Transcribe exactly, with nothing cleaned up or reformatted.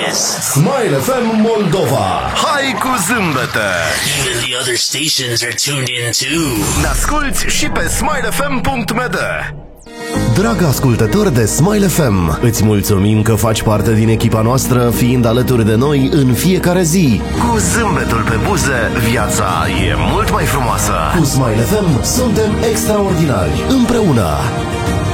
is Smile F M Moldova. Hai cu zâmbete! Even the other stations are tuned in too. Ne asculti și pe smile f m punct m d. Drag ascultător de Smile F M, îți mulțumim că faci parte din echipa noastră, fiind alături de noi în fiecare zi. Cu zâmbetul pe buze, viața e mult mai frumoasă. Cu Smile F M suntem extraordinari, împreună.